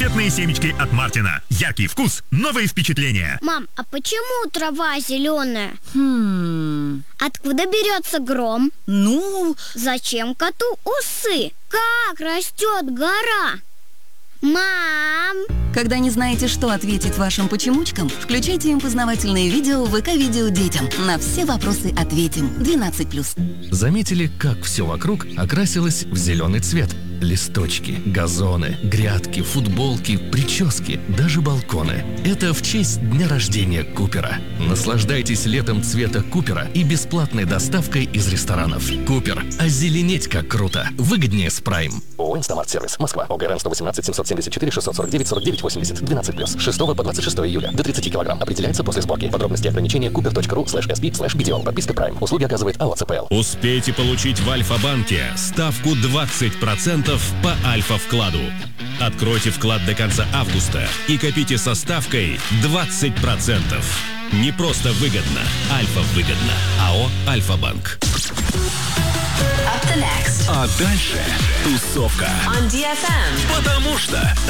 Конфетные семечки от Мартина. Яркий вкус, новые впечатления. Мам, а почему трава зеленая? Откуда берется гром? Зачем коту усы? Как растет гора? Мам! Когда не знаете, что ответить вашим почемучкам, включайте им познавательные видео в ВК-видео детям. На все вопросы ответим. 12+. Заметили, как все вокруг окрасилось в зеленый цвет? Листочки, газоны, грядки, футболки, прически, даже балконы. Это в честь дня рождения Купера. Наслаждайтесь летом цвета Купера и бесплатной доставкой из ресторанов. Купер. Озеленеть как круто. Выгоднее с Prime. ООО «Инстамарт-сервис», Москва. ОГРН 118 774 649 49 80. 12+. 6 по 26 июля. До 30 килограмм. Определяется после сборки. Подробности и ограничения cooper.ru/sb/BTO. Подписка Prime. Услуги оказывает АО ЦПЛ. Успейте получить в Альфа-банке ставку 20% по Альфа-вкладу. Откройте вклад до конца августа и копите со ставкой 20%. Не просто выгодно, Альфа-выгодно. АО «Альфа-банк». Up the next. А дальше тусовка. On DFM. Потому что